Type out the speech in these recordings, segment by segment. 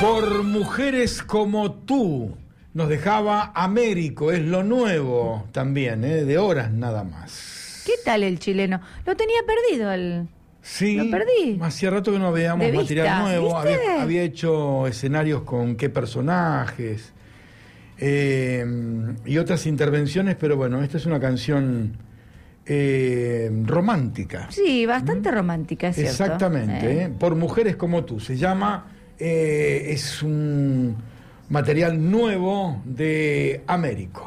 Por mujeres como tú, nos dejaba Américo, es lo nuevo también, de horas nada más. ¿Qué tal el chileno? Lo tenía perdido el... Sí, lo perdí. Hacía rato que no veíamos De material vista, nuevo, ¿viste? había hecho escenarios con qué personajes y otras intervenciones, pero bueno, esta es una canción romántica. Sí, bastante romántica, es cierto. Exactamente, Por mujeres como tú, se llama, es un material nuevo de Américo.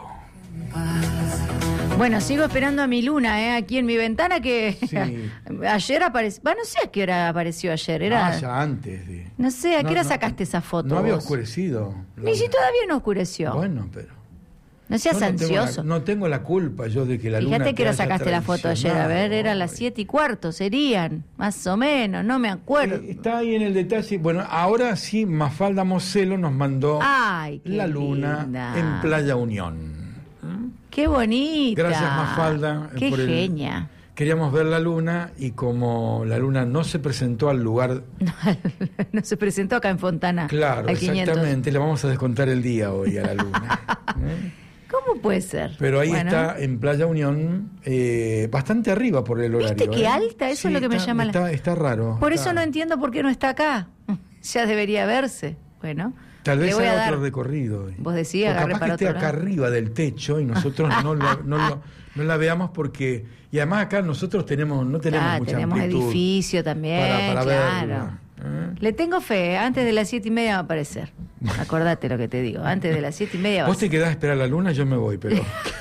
Bueno, sigo esperando a mi luna, aquí en mi ventana, que Sí. ayer apareció. No sé a qué hora apareció ayer. Era... Ya antes de... No sé, ¿a qué hora sacaste esa foto? No había vos? oscurecido. Ni si todavía no oscureció. Bueno, pero... No seas ansioso. No tengo la culpa yo de que la luna... Fíjate que te hora haya sacaste la foto ayer, a ver, traicionado. eran las 7:15, serían, más o menos, no me acuerdo. Está ahí en el detalle. Bueno, ahora sí, Mafalda Moselo nos mandó Ay, qué la luna linda. en Playa Unión. Qué bonita. Gracias, Mafalda. Qué genia. Queríamos ver la luna y como la luna no se presentó al lugar... No se presentó acá en Fontana. Claro, al 500. exactamente, le vamos a descontar el día hoy a la luna. ¿Cómo puede ser? Pero ahí Bueno, está, en Playa Unión, bastante arriba por el horario. ¿Viste qué alta? Eso es lo que me llama la... Está raro. Por eso no entiendo por qué no está acá. Ya debería verse. Bueno, Tal vez le voy a haga dar... otro recorrido. Vos decías, O agarre capaz para que esté otro acá lado. arriba del techo y nosotros no la veamos porque... Y además acá nosotros no tenemos mucha tenemos amplitud edificio también, para claro. verla, Le tengo fe, antes de las 7:30 va a aparecer. Acordate lo que te digo, antes de las 7:30 va a Vos te quedás a esperar la luna, yo me voy, pero...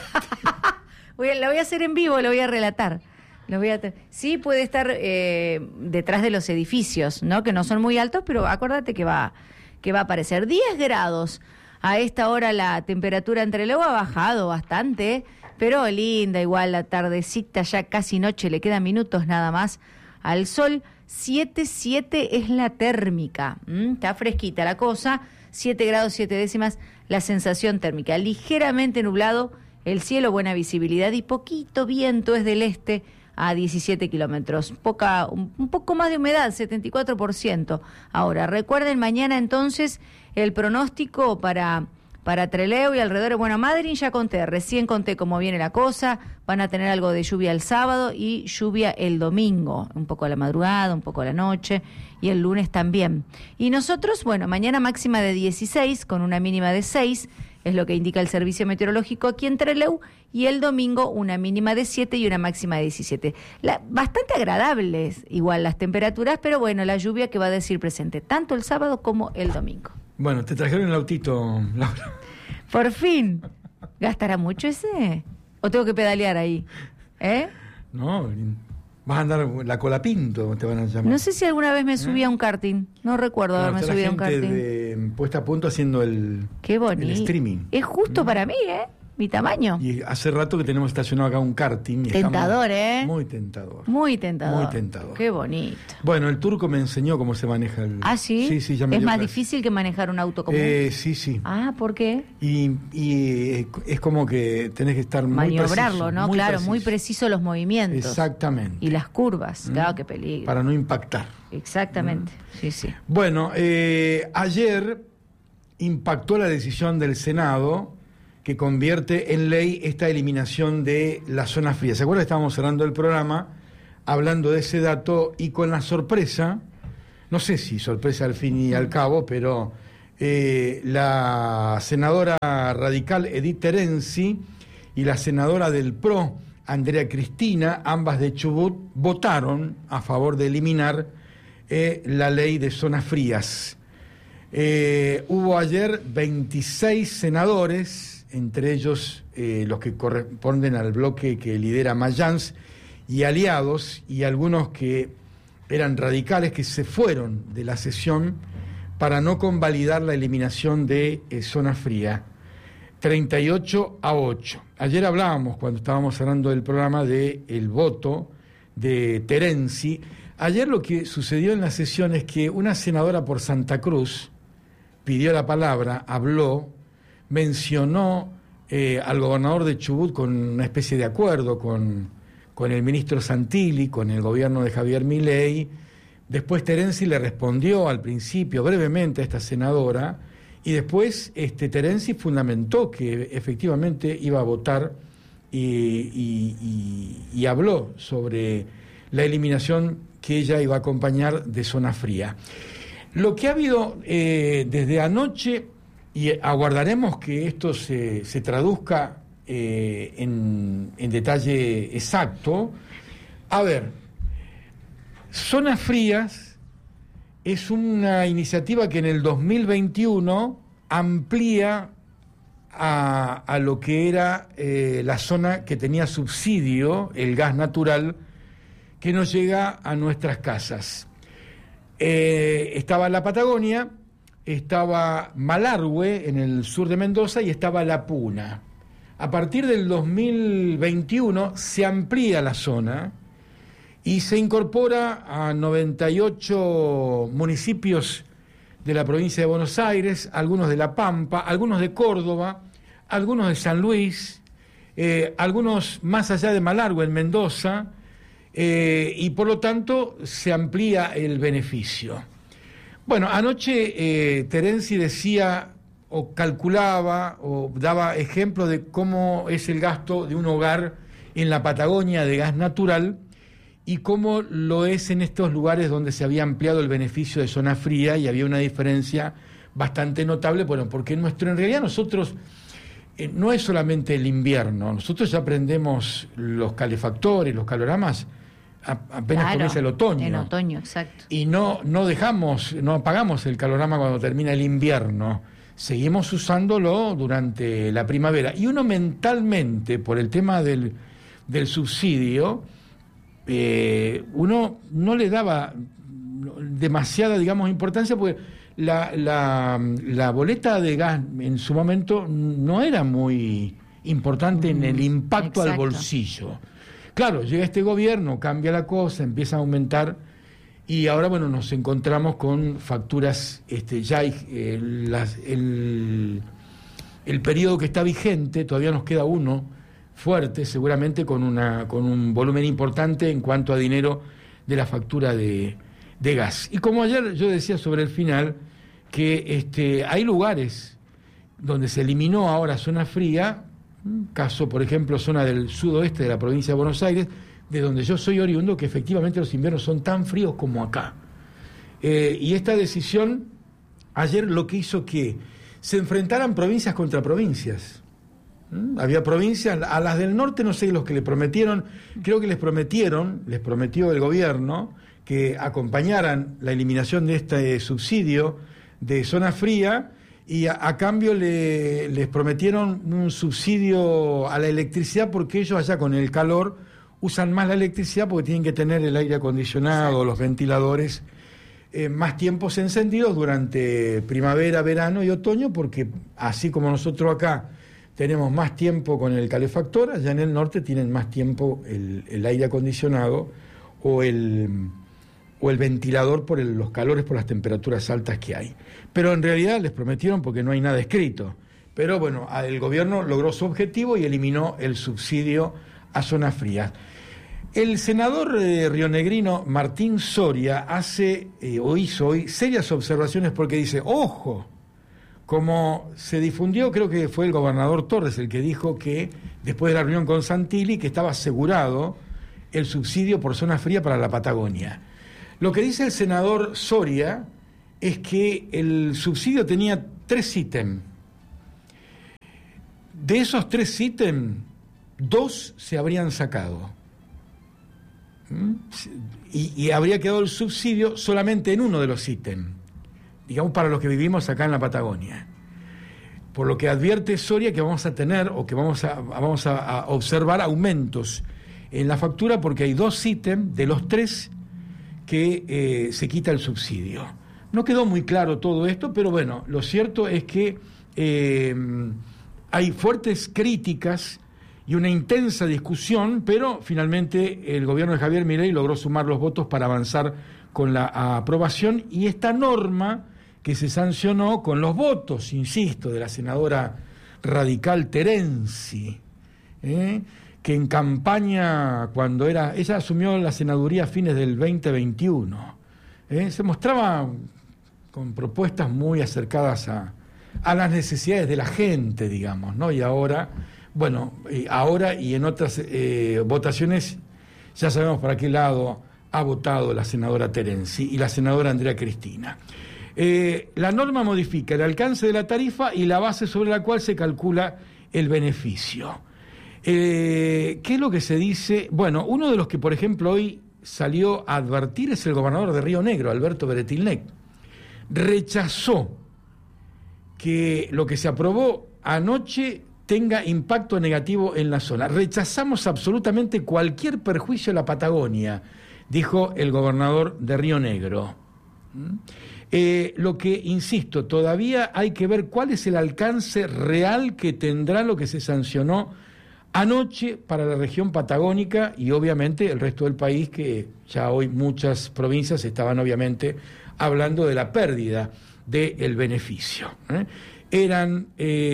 La voy a hacer en vivo, lo voy a relatar. Sí, puede estar detrás de los edificios, ¿no? Que no son muy altos, pero acuérdate que va a aparecer 10 grados. A esta hora la temperatura entre luego ha bajado bastante, pero linda, igual la tardecita, ya casi noche, le quedan minutos nada más al sol. 7,7 es la térmica, está fresquita la cosa, 7 grados 7 décimas la sensación térmica, ligeramente nublado el cielo, buena visibilidad y poquito viento, es del este a 17 kilómetros, un poco más de humedad, 74%. Ahora, recuerden, mañana entonces el pronóstico para Trelew y alrededor. Bueno, Madryn ya recién conté cómo viene la cosa, van a tener algo de lluvia el sábado y lluvia el domingo, un poco a la madrugada, un poco a la noche y el lunes también. Y nosotros, bueno, mañana máxima de 16 con una mínima de 6, es lo que indica el servicio meteorológico aquí en Trelew, y el domingo una mínima de 7 y una máxima de 17. Bastante agradables igual las temperaturas, pero bueno, la lluvia que va a decir presente tanto el sábado como el domingo. Bueno, te trajeron el autito, Laura. Por fin. ¿Gastará mucho ese? ¿O tengo que pedalear ahí? No, vas a andar la Colapinto, te van a llamar. No sé si alguna vez me subí a un karting. No recuerdo haberme está la subido a un gente karting. puesta a punto haciendo Qué bonito. el streaming. Es justo para mí, mi tamaño. Y hace rato que tenemos estacionado acá un karting. Y Tentador, muy tentador. Muy tentador. Muy tentador. Qué bonito. Bueno, el turco me enseñó cómo se maneja el... ¿Ah, sí? Sí, ya me ¿Es dio más clase. difícil que manejar un auto común? Sí. Ah, ¿por qué? Y es como que tenés que estar muy Maniobrarlo, preciso, ¿no? muy Claro, preciso. muy preciso los movimientos. Exactamente. Y las curvas. Claro, qué peligro. Para no impactar. Exactamente. Sí. Bueno, ayer impactó la decisión del Senado que convierte en ley esta eliminación de la zona fría. ¿Se acuerdan? Estábamos cerrando el programa hablando de ese dato y con la sorpresa, no sé si sorpresa al fin y al cabo, pero la senadora radical Edith Terenzi y la senadora del PRO, Andrea Cristina, ambas de Chubut, votaron a favor de eliminar la ley de zonas frías. Hubo ayer 26 senadores, entre ellos los que corresponden al bloque que lidera Mayans y aliados, y algunos que eran radicales que se fueron de la sesión para no convalidar la eliminación de zona fría. 38-8. Ayer hablábamos, cuando estábamos hablando del programa, del voto de Terenzi. Ayer lo que sucedió en la sesión es que una senadora por Santa Cruz pidió la palabra, habló, mencionó al gobernador de Chubut con una especie de acuerdo con el ministro Santilli, con el gobierno de Javier Milei, Después Terenzi le respondió al principio brevemente a esta senadora, y después Terenzi fundamentó que efectivamente iba a votar y habló sobre la eliminación que ella iba a acompañar de Zona Fría. Lo que ha habido desde anoche, y aguardaremos que esto se traduzca en detalle exacto. A ver, Zonas Frías es una iniciativa que en el 2021 amplía a lo que era la zona que tenía subsidio, el gas natural, que nos llega a nuestras casas. Estaba la Patagonia, estaba Malargüe en el sur de Mendoza y estaba La Puna. A partir del 2021 se amplía la zona y se incorpora a 98 municipios de la provincia de Buenos Aires, algunos de La Pampa, algunos de Córdoba, algunos de San Luis, algunos más allá de Malargüe, en Mendoza, y por lo tanto se amplía el beneficio. Bueno, anoche Terenzi decía o calculaba o daba ejemplo de cómo es el gasto de un hogar en la Patagonia de gas natural y cómo lo es en estos lugares donde se había ampliado el beneficio de Zona Fría y había una diferencia bastante notable, bueno, porque en realidad nosotros no es solamente el invierno, nosotros ya prendemos los calefactores, los caloramas apenas comienza el otoño. En otoño, exacto. Y no apagamos el calorama cuando termina el invierno. Seguimos usándolo durante la primavera. Y uno mentalmente, por el tema del subsidio, uno no le daba demasiada, digamos, importancia, porque la boleta de gas en su momento no era muy importante en el impacto al bolsillo. Claro, llega este gobierno, cambia la cosa, empieza a aumentar y ahora, bueno, nos encontramos con facturas, el periodo que está vigente, todavía nos queda uno fuerte, seguramente con un volumen importante en cuanto a dinero de la factura de gas. Y como ayer yo decía sobre el final, que hay lugares donde se eliminó ahora Zona Fría, caso, por ejemplo, zona del sudoeste de la provincia de Buenos Aires, de donde yo soy oriundo, que efectivamente los inviernos son tan fríos como acá. Y esta decisión, ayer lo que hizo que se enfrentaran provincias contra provincias. Había provincias, a las del norte no sé los que le prometieron, creo que les prometió el gobierno que acompañaran la eliminación de este subsidio de Zona Fría, y a cambio les prometieron un subsidio a la electricidad, porque ellos allá con el calor usan más la electricidad porque tienen que tener el aire acondicionado, exacto, los ventiladores más tiempos encendidos durante primavera, verano y otoño, porque así como nosotros acá tenemos más tiempo con el calefactor, allá en el norte tienen más tiempo el aire acondicionado o el ventilador por los calores, por las temperaturas altas que hay. Pero en realidad les prometieron porque no hay nada escrito. Pero bueno, el gobierno logró su objetivo y eliminó el subsidio a Zonas Frías. El senador rionegrino Martín Soria hizo hoy serias observaciones, porque dice, ojo, como se difundió, creo que fue el gobernador Torres el que dijo que después de la reunión con Santilli que estaba asegurado el subsidio por Zona Fría para la Patagonia. Lo que dice el senador Soria es que el subsidio tenía 3 ítems. De esos 3 ítems, 2 se habrían sacado. Y habría quedado el subsidio solamente en uno de los ítems, digamos, para los que vivimos acá en la Patagonia. Por lo que advierte Soria que vamos a tener, o que vamos a observar aumentos en la factura, porque hay 2 ítems de los 3 que se quita el subsidio. No quedó muy claro todo esto, pero bueno, lo cierto es que hay fuertes críticas y una intensa discusión, pero finalmente el gobierno de Javier Milei logró sumar los votos para avanzar con la aprobación, y esta norma que se sancionó con los votos, insisto, de la senadora radical Terenzi, que en campaña, ella asumió la senaduría a fines del 2021, Se mostraba con propuestas muy acercadas a las necesidades de la gente, digamos, ¿no? Y ahora, ahora y en otras votaciones, ya sabemos para qué lado ha votado la senadora Terenzi y la senadora Andrea Cristina. La norma modifica el alcance de la tarifa y la base sobre la cual se calcula el beneficio. ¿Qué es lo que se dice? Bueno, uno de los que, por ejemplo, hoy salió a advertir es el gobernador de Río Negro, Alberto Beretilnec. Rechazó que lo que se aprobó anoche tenga impacto negativo en la zona. Rechazamos absolutamente cualquier perjuicio a la Patagonia, dijo el gobernador de Río Negro. Lo que, insisto, todavía hay que ver cuál es el alcance real que tendrá lo que se sancionó anoche para la región patagónica y obviamente el resto del país, que ya hoy muchas provincias estaban obviamente hablando de la pérdida del beneficio. Eran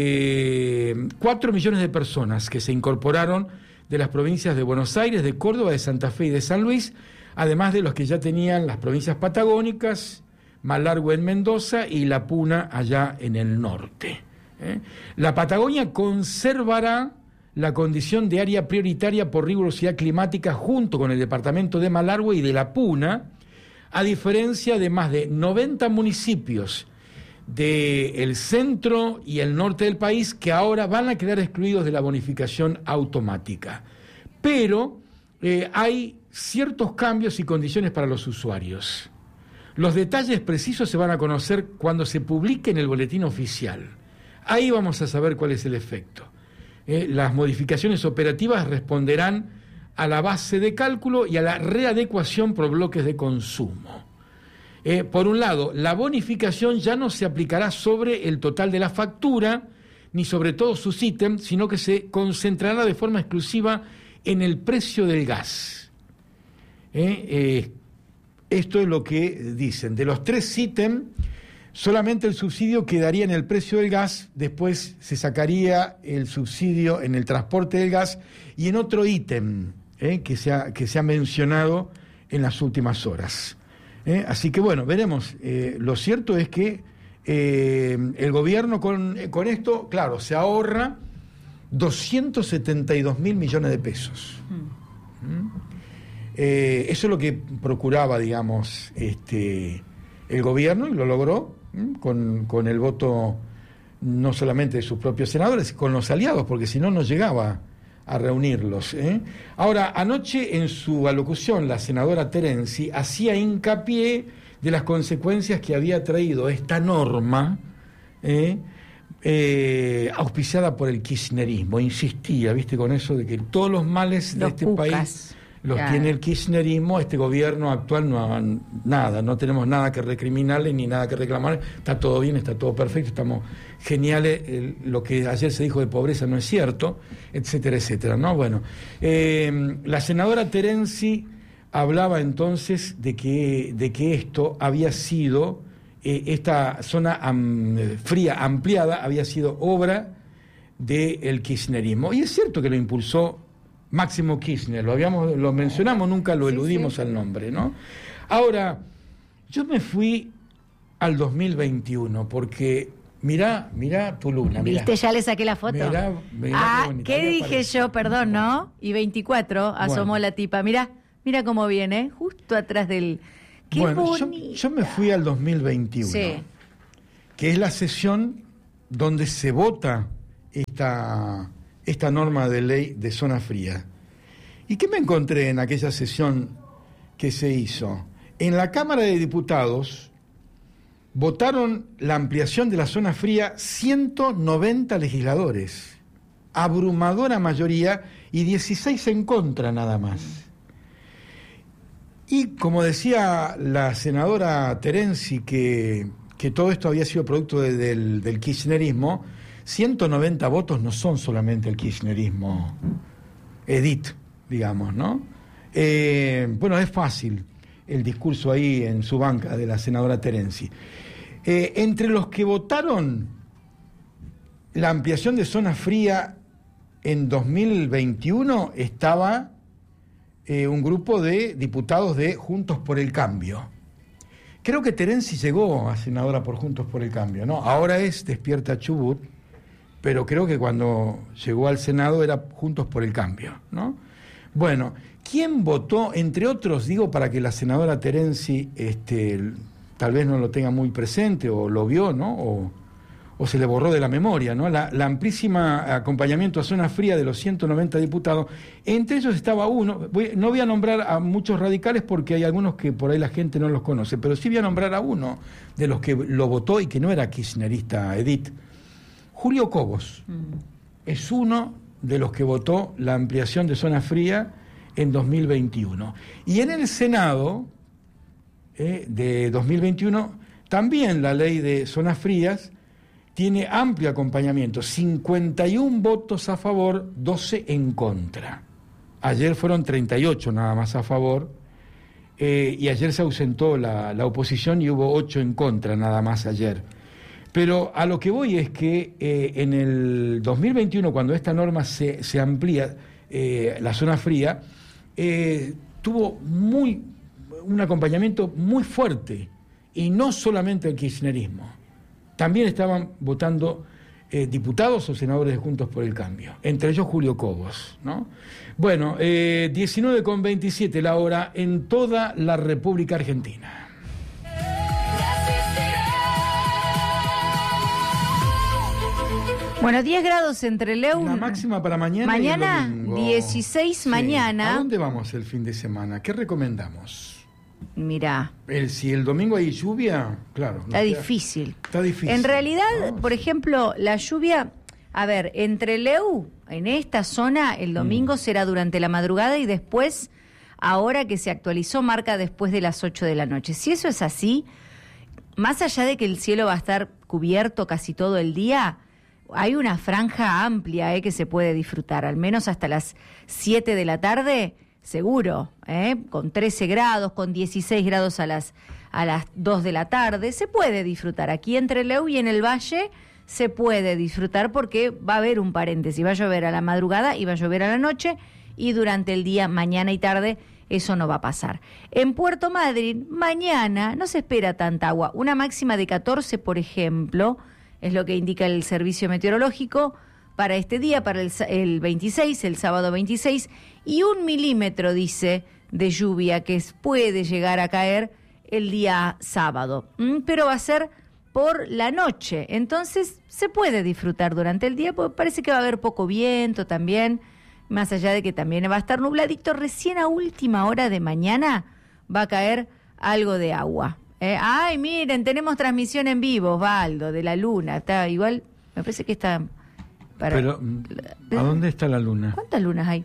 4 millones de personas que se incorporaron de las provincias de Buenos Aires, de Córdoba, de Santa Fe y de San Luis, además de los que ya tenían las provincias patagónicas, Malargüe en Mendoza y La Puna allá en el norte. La Patagonia conservará la condición de área prioritaria por rigurosidad climática junto con el departamento de Malargüe y de La Puna, a diferencia de más de 90 municipios del centro y el norte del país que ahora van a quedar excluidos de la bonificación automática. Pero hay ciertos cambios y condiciones para los usuarios. Los detalles precisos se van a conocer cuando se publique en el boletín oficial. Ahí vamos a saber cuál es el efecto. Las modificaciones operativas responderán a la base de cálculo y a la readecuación por bloques de consumo. Por un lado, la bonificación ya no se aplicará sobre el total de la factura, ni sobre todos sus ítems, sino que se concentrará de forma exclusiva en el precio del gas. Esto es lo que dicen. De los 3 ítems, solamente el subsidio quedaría en el precio del gas, después se sacaría el subsidio en el transporte del gas y en otro ítem que se ha mencionado en las últimas horas. Así que bueno, veremos. Lo cierto es que el gobierno con esto, claro, se ahorra 272.000 millones de pesos. Eso es lo que procuraba, digamos, el gobierno, y lo logró con el voto no solamente de sus propios senadores, con los aliados, porque si no, no llegaba a reunirlos. Ahora, anoche en su alocución, la senadora Terenzi hacía hincapié de las consecuencias que había traído esta norma auspiciada por el kirchnerismo. Insistía, viste, con eso de que todos los males de este país los tiene el kirchnerismo. Este gobierno actual no tenemos nada que recriminarle ni nada que reclamar, está todo bien, está todo perfecto, estamos geniales, lo que ayer se dijo de pobreza no es cierto, etcétera, etcétera, ¿no? Bueno, la senadora Terenzi hablaba entonces de que esto había sido, esta zona fría ampliada había sido obra del kirchnerismo, y es cierto que lo impulsó Máximo Kirchner, lo mencionamos, nunca lo eludimos al nombre, ¿no? Ahora, yo me fui al 2021 porque mirá tu luna. Mirá. ¿Viste? Ya le saqué la foto. Mirá ¿qué dije yo? Perdón, ¿no? Y 24 asomó la tipa. Mirá cómo viene, justo atrás del... ¡Qué bonita! Yo me fui al 2021, que es la sesión donde se vota esta norma de ley de zona fría. ¿Y qué me encontré en aquella sesión que se hizo? En la Cámara de Diputados votaron la ampliación de la zona fría 190 legisladores, abrumadora mayoría, y 16 en contra nada más. Y como decía la senadora Terenzi, que todo esto había sido producto del kirchnerismo, 190 votos no son solamente el kirchnerismo, Edith, digamos, ¿no? Bueno, es fácil el discurso ahí en su banca de la senadora Terenzi. Entre los que votaron la ampliación de zona fría en 2021 estaba un grupo de diputados de Juntos por el Cambio. Creo que Terenzi llegó a senadora por Juntos por el Cambio, ¿no? Ahora es Despierta Chubut, pero creo que cuando llegó al Senado era Juntos por el Cambio, ¿no? Bueno, ¿quién votó, entre otros, digo, para que la senadora Terenzi tal vez no lo tenga muy presente o lo vio, ¿no? O se le borró de la memoria, ¿no? La amplísima acompañamiento a Zona Fría de los 190 diputados, entre ellos estaba uno, no voy a nombrar a muchos radicales porque hay algunos que por ahí la gente no los conoce, pero sí voy a nombrar a uno de los que lo votó y que no era kirchnerista, Edith. Julio Cobos es uno de los que votó la ampliación de Zona Fría en 2021. Y en el Senado de 2021, también la ley de Zonas Frías tiene amplio acompañamiento, 51 votos a favor, 12 en contra. Ayer fueron 38 nada más a favor, y ayer se ausentó la oposición y hubo 8 en contra nada más ayer. Pero a lo que voy es que en el 2021, cuando esta norma se amplía, la Zona Fría, tuvo un acompañamiento muy fuerte, y no solamente el kirchnerismo. También estaban votando diputados o senadores de Juntos por el Cambio, entre ellos Julio Cobos, ¿no? Bueno, 19:27 la hora en toda la República Argentina. Bueno, 10 grados en Trelew. La máxima para mañana y el domingo. 16 Sí. mañana. ¿A dónde vamos el fin de semana? ¿Qué recomendamos? Mirá. Si el domingo hay lluvia, claro. Está difícil. Está difícil. En realidad, ¿no? por ejemplo, la lluvia, a ver, en Trelew, en esta zona, el domingo será durante la madrugada y después, ahora que se actualizó, marca después de las 8 de la noche. Si eso es así, más allá de que el cielo va a estar cubierto casi todo el día, hay una franja amplia que se puede disfrutar, al menos hasta las 7 de la tarde, seguro, con 13 grados, con 16 grados a las 2 de la tarde, se puede disfrutar. Aquí en Trelew y en el Valle se puede disfrutar porque va a haber un paréntesis, va a llover a la madrugada y va a llover a la noche, y durante el día, mañana y tarde, eso no va a pasar. En Puerto Madryn, mañana no se espera tanta agua, una máxima de 14, por ejemplo, es lo que indica el servicio meteorológico para este día, para el 26, el sábado 26, y 1 milímetro, dice, de lluvia que puede llegar a caer el día sábado, pero va a ser por la noche, entonces se puede disfrutar durante el día, porque parece que va a haber poco viento también, más allá de que también va a estar nubladito. Recién a última hora de mañana va a caer algo de agua. Ay, miren, tenemos transmisión en vivo, Osvaldo, de la luna. Está igual, me parece que está... Pero, ¿a dónde está la luna? ¿Cuántas lunas hay?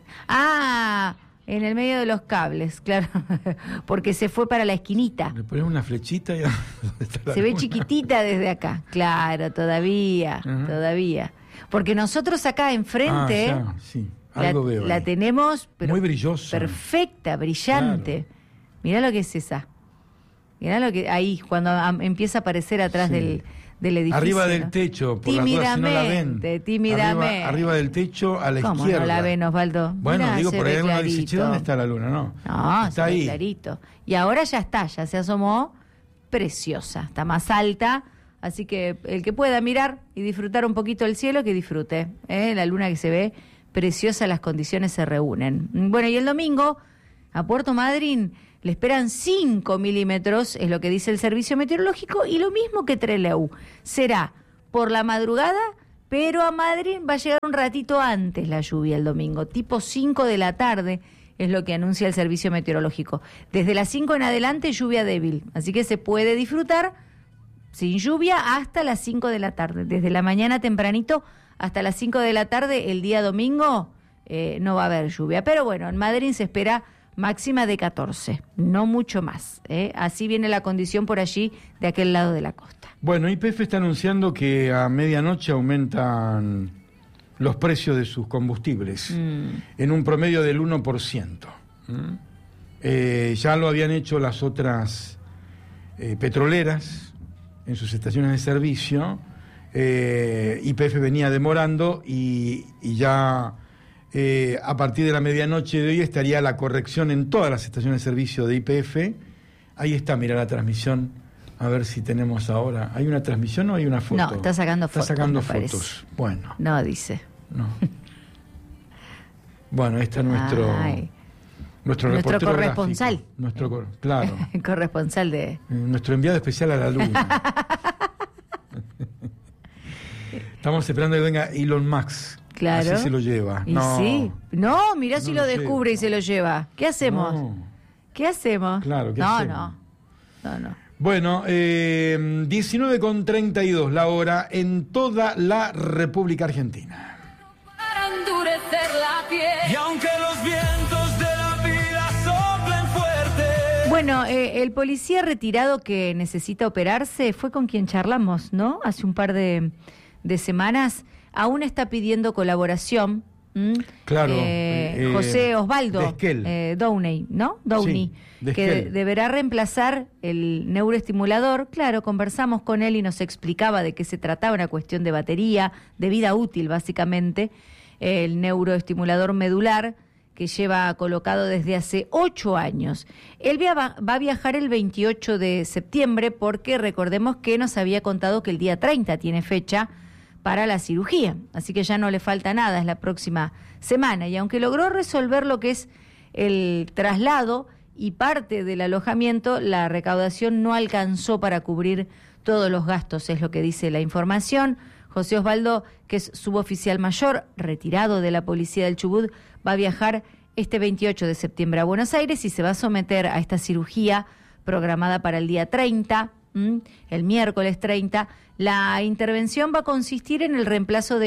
Ah, en el medio de los cables, claro, porque se fue para la esquinita. Le pones una flechita y... ¿dónde está la Se ve luna? chiquitita desde acá, claro, todavía, todavía. Porque nosotros acá enfrente... Ah, ya, sí, algo veo la ahí. tenemos, pero muy brillosa. perfecta, brillante. Claro. Mirá lo que es esa. Mirá lo que ahí, cuando empieza a aparecer atrás Sí. del edificio. Arriba del ¿no? techo, por las dudas, si no la ven. Tímidamente. Arriba del techo, a la ¿Cómo izquierda. no la ven, Osvaldo? Bueno, Mirá, digo, se por ahí ve uno dice, che, clarito. ¿dónde está la luna? No, No, está se ve ahí. clarito. Y ahora ya está, ya se asomó, preciosa, está más alta, así que el que pueda mirar y disfrutar un poquito el cielo, que disfrute. La luna que se ve preciosa, las condiciones se reúnen. Bueno, y el domingo, a Puerto Madryn, le esperan 5 milímetros, es lo que dice el servicio meteorológico, y lo mismo que Trelew. Será por la madrugada, pero a Madryn va a llegar un ratito antes la lluvia el domingo, tipo 5 de la tarde, es lo que anuncia el servicio meteorológico. Desde las 5 en adelante, lluvia débil, así que se puede disfrutar sin lluvia hasta las 5 de la tarde. Desde la mañana tempranito hasta las 5 de la tarde, el día domingo, no va a haber lluvia. Pero bueno, en Madryn se espera máxima de 14, no mucho más. Así viene la condición por allí, de aquel lado de la costa. Bueno, YPF está anunciando que a medianoche aumentan los precios de sus combustibles en un promedio del 1%. Ya lo habían hecho las otras petroleras en sus estaciones de servicio. YPF venía demorando y ya... a partir de la medianoche de hoy estaría la corrección en todas las estaciones de servicio de YPF. Ahí está, mira la transmisión A ver si tenemos ahora. ¿Hay una transmisión o hay una foto? No, está sacando fotos. Está sacando me fotos. parece. Bueno. No, dice. No. Bueno, ahí está nuestro reportero corresponsal. Gráfico. Claro. Corresponsal de... Nuestro enviado especial a la Luna. Estamos esperando que venga Elon Musk. Claro. Así se lo lleva. Y sí. No, mirá si lo descubre y se lo lleva. ¿Qué hacemos? No. ¿Qué hacemos? Claro, ¿qué hacemos? No. Bueno, 19:32 la hora en toda la República Argentina. Para endurecer la piel. Y aunque los vientos de la vida soplen fuerte. Bueno, el policía retirado que necesita operarse fue con quien charlamos, ¿no? Hace un par de semanas. Aún está pidiendo colaboración. Claro. José Osvaldo Downey, ¿no? Downey, sí, que deberá reemplazar el neuroestimulador. Claro, conversamos con él y nos explicaba de qué se trataba, una cuestión de batería, de vida útil básicamente, el neuroestimulador medular que lleva colocado desde hace 8 años. Él va a viajar el 28 de septiembre porque recordemos que nos había contado que el día 30 tiene fecha para la cirugía, así que ya no le falta nada, es la próxima semana. Y aunque logró resolver lo que es el traslado y parte del alojamiento, la recaudación no alcanzó para cubrir todos los gastos, es lo que dice la información. José Osvaldo, que es suboficial mayor, retirado de la policía del Chubut, va a viajar este 28 de septiembre a Buenos Aires y se va a someter a esta cirugía programada para el día 30, el miércoles 30. La intervención va a consistir en el reemplazo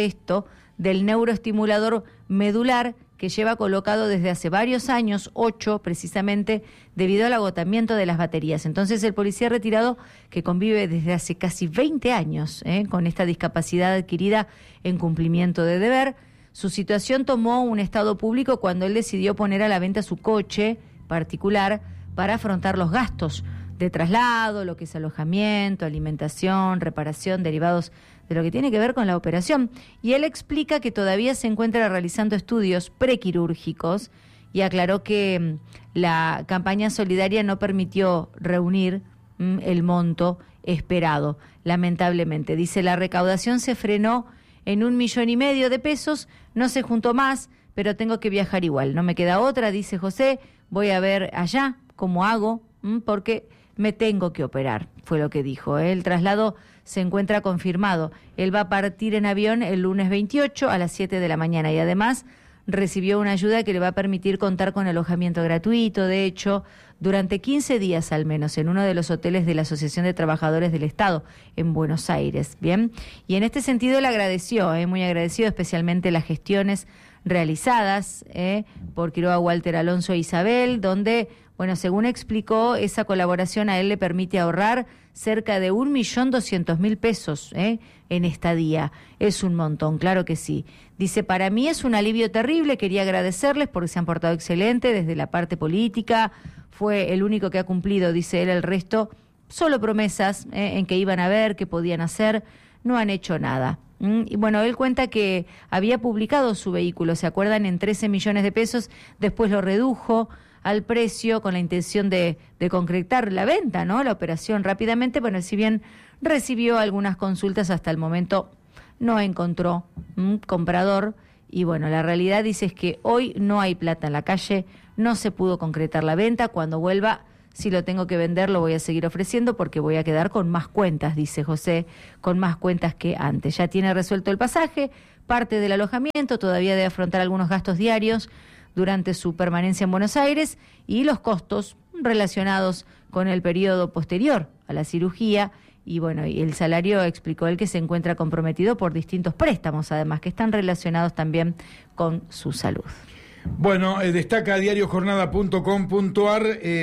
del neuroestimulador medular que lleva colocado desde hace varios años, 8 precisamente, debido al agotamiento de las baterías. Entonces el policía retirado, que convive desde hace casi 20 años con esta discapacidad adquirida en cumplimiento de deber, su situación tomó un estado público cuando él decidió poner a la venta su coche particular para afrontar los gastos de traslado, lo que es alojamiento, alimentación, reparación, derivados de lo que tiene que ver con la operación. Y él explica que todavía se encuentra realizando estudios prequirúrgicos y aclaró que la campaña solidaria no permitió reunir el monto esperado, lamentablemente. Dice, la recaudación se frenó en 1,5 millones de pesos, no se juntó más, pero tengo que viajar igual. No me queda otra, dice José, voy a ver allá cómo hago, porque me tengo que operar, fue lo que dijo. El traslado se encuentra confirmado. Él va a partir en avión el lunes 28 a las 7 de la mañana y además recibió una ayuda que le va a permitir contar con alojamiento gratuito, de hecho, durante 15 días al menos, en uno de los hoteles de la Asociación de Trabajadores del Estado, en Buenos Aires. Bien, y en este sentido le agradeció, muy agradecido, especialmente las gestiones realizadas por Quiroga, Walter, Alonso e Isabel, donde, bueno, según explicó, esa colaboración a él le permite ahorrar cerca de 1.200.000 pesos en estadía. Es un montón, claro que sí. Dice, para mí es un alivio terrible, quería agradecerles porque se han portado excelente desde la parte política, fue el único que ha cumplido, dice él, el resto, solo promesas en que iban a ver, qué podían hacer, no han hecho nada. Y bueno, él cuenta que había publicado su vehículo, ¿se acuerdan?, en 13 millones de pesos, después lo redujo al precio con la intención de concretar la venta, ¿no?, la operación rápidamente. Bueno, si bien recibió algunas consultas, hasta el momento no encontró comprador. Y bueno, la realidad, dice, es que hoy no hay plata en la calle, no se pudo concretar la venta. Cuando vuelva, si lo tengo que vender, lo voy a seguir ofreciendo porque voy a quedar con más cuentas, dice José, con más cuentas que antes. Ya tiene resuelto el pasaje, parte del alojamiento, todavía debe afrontar algunos gastos diarios durante su permanencia en Buenos Aires y los costos relacionados con el periodo posterior a la cirugía. Y bueno, y el salario, explicó él, que se encuentra comprometido por distintos préstamos, además, que están relacionados también con su salud. Bueno, destaca diariojornada.com.ar,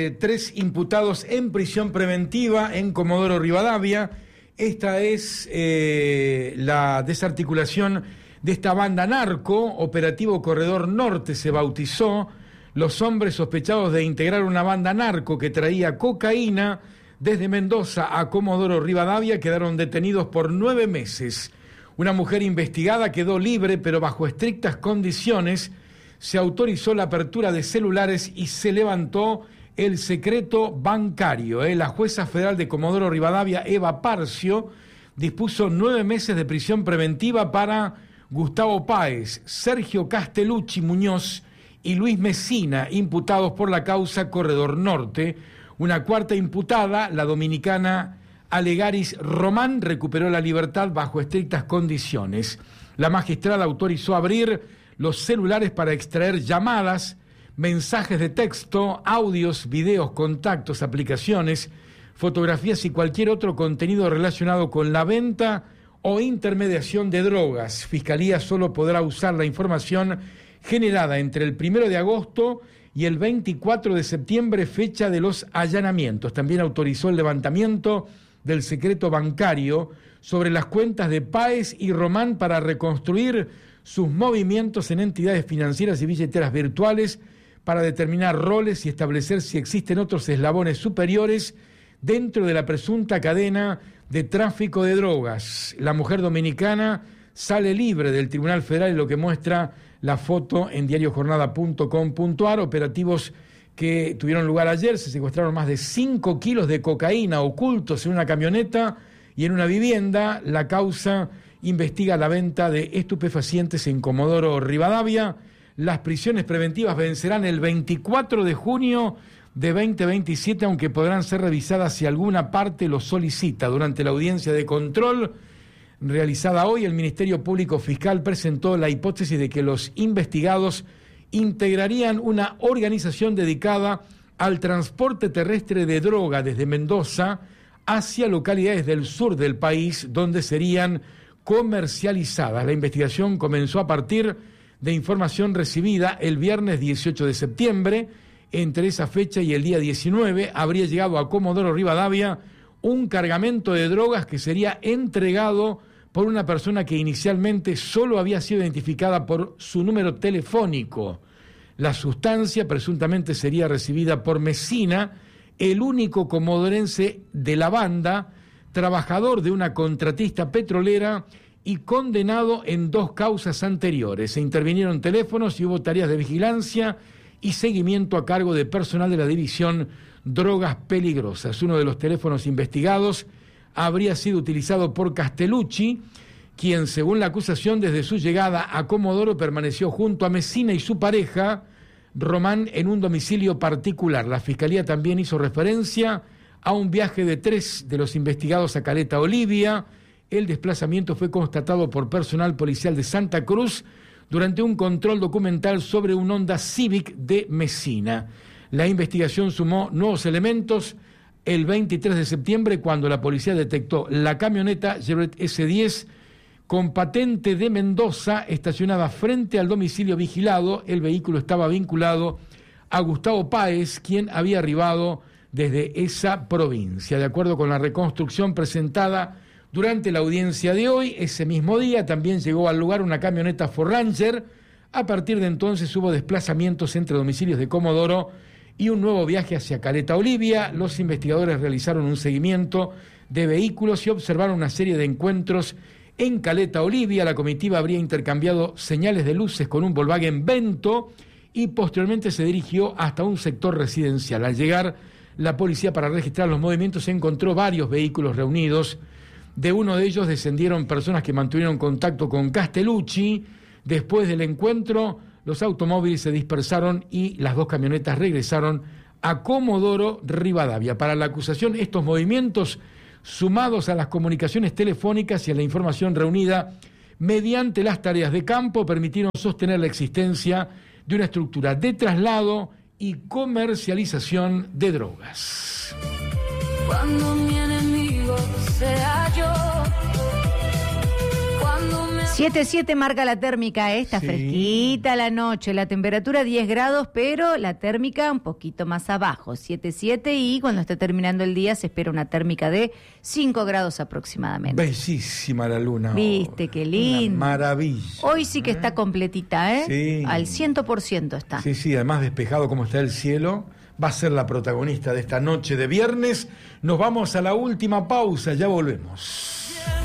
3 imputados en prisión preventiva en Comodoro Rivadavia. Esta es la desarticulación de esta banda narco. Operativo Corredor Norte se bautizó. Los hombres sospechados de integrar una banda narco que traía cocaína desde Mendoza a Comodoro Rivadavia quedaron detenidos por 9 meses. Una mujer investigada quedó libre, pero bajo estrictas condiciones. Se autorizó la apertura de celulares y se levantó el secreto bancario. La jueza federal de Comodoro Rivadavia, Eva Parcio, dispuso 9 meses de prisión preventiva para Gustavo Páez, Sergio Castellucci Muñoz y Luis Messina, imputados por la causa Corredor Norte. Una cuarta imputada, la dominicana Alegaris Román, recuperó la libertad bajo estrictas condiciones. La magistrada autorizó abrir los celulares para extraer llamadas, mensajes de texto, audios, videos, contactos, aplicaciones, fotografías y cualquier otro contenido relacionado con la venta o intermediación de drogas. Fiscalía solo podrá usar la información generada entre el 1 de agosto y el 24 de septiembre, fecha de los allanamientos. También autorizó el levantamiento del secreto bancario sobre las cuentas de Páez y Román para reconstruir sus movimientos en entidades financieras y billeteras virtuales, para determinar roles y establecer si existen otros eslabones superiores dentro de la presunta cadena de tráfico de drogas. La mujer dominicana sale libre del Tribunal Federal, lo que muestra la foto en diariojornada.com.ar. Operativos que tuvieron lugar ayer, se secuestraron más de 5 kilos de cocaína ocultos en una camioneta y en una vivienda. La causa investiga la venta de estupefacientes en Comodoro Rivadavia. Las prisiones preventivas vencerán el 24 de junio de 2027, aunque podrán ser revisadas si alguna parte lo solicita. Durante la audiencia de control realizada hoy, el Ministerio Público Fiscal presentó la hipótesis de que los investigados integrarían una organización dedicada al transporte terrestre de droga desde Mendoza hacia localidades del sur del país, donde serían comercializadas. La investigación comenzó a partir de información recibida el viernes 18 de septiembre. Entre esa fecha y el día 19 habría llegado a Comodoro Rivadavia un cargamento de drogas que sería entregado por una persona que inicialmente solo había sido identificada por su número telefónico. La sustancia presuntamente sería recibida por Messina, el único comodorense de la banda, trabajador de una contratista petrolera y condenado en 2 causas anteriores. Se intervinieron teléfonos y hubo tareas de vigilancia y seguimiento a cargo de personal de la división Drogas Peligrosas. Uno de los teléfonos investigados habría sido utilizado por Castellucci, quien, según la acusación, desde su llegada a Comodoro permaneció junto a Messina y su pareja, Román, en un domicilio particular. La Fiscalía también hizo referencia a un viaje de 3 de los investigados a Caleta Olivia. El desplazamiento fue constatado por personal policial de Santa Cruz durante un control documental sobre un Honda Civic de Messina. La investigación sumó nuevos elementos el 23 de septiembre, cuando la policía detectó la camioneta Chevrolet S10 con patente de Mendoza estacionada frente al domicilio vigilado. El vehículo estaba vinculado a Gustavo Páez, quien había arribado desde esa provincia. De acuerdo con la reconstrucción presentada durante la audiencia de hoy, ese mismo día también llegó al lugar una camioneta Ford Ranger. A partir de entonces hubo desplazamientos entre domicilios de Comodoro y un nuevo viaje hacia Caleta Olivia. Los investigadores realizaron un seguimiento de vehículos y observaron una serie de encuentros en Caleta Olivia. La comitiva habría intercambiado señales de luces con un Volkswagen Vento y posteriormente se dirigió hasta un sector residencial. Al llegar la policía para registrar los movimientos, encontró varios vehículos reunidos. De uno de ellos descendieron personas que mantuvieron contacto con Castellucci. Después del encuentro, los automóviles se dispersaron y las 2 camionetas regresaron a Comodoro Rivadavia. Para la acusación, estos movimientos, sumados a las comunicaciones telefónicas y a la información reunida mediante las tareas de campo, permitieron sostener la existencia de una estructura de traslado y comercialización de drogas. Cuando mi enemigo sea yo. 7.7 marca la térmica, está Sí. fresquita la noche, la temperatura 10 grados, pero la térmica un poquito más abajo, 7.7, y cuando esté terminando el día se espera una térmica de 5 grados aproximadamente. Bellísima la luna. Viste, qué lindo. Una maravilla. Hoy sí que está completita, ¿eh? Sí. Al 100% está. Sí, sí, además despejado como está el cielo, va a ser la protagonista de esta noche de viernes. Nos vamos a la última pausa, ya volvemos.